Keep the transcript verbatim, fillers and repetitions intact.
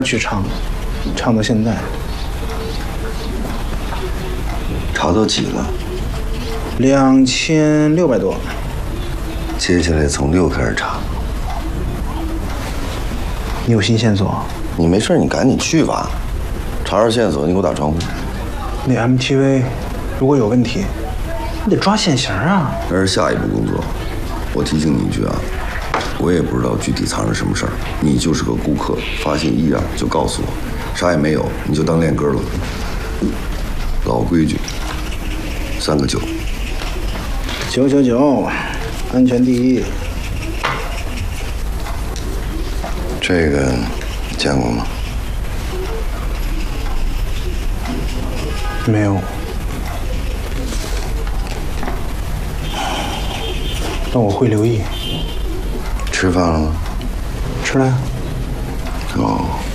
去唱，唱到现在。 查到几了？ 两千六百多。 接下来从六开始查。 你有新线索？ 你没事，你赶紧去吧。查着线索，你给我打招呼。 那 M T V 如果有问题，你得抓现行啊。 那是下一步工作。我提醒你一句啊，我也不知道具体藏着什么事儿。你就是个顾客，发现异样就告诉我，啥也没有你就当练歌了。老规矩，三个九。 九九九，安全第一。 这个你见过吗？ 没有。但我会留意。 吃饭了吗？ 吃了呀。 哦。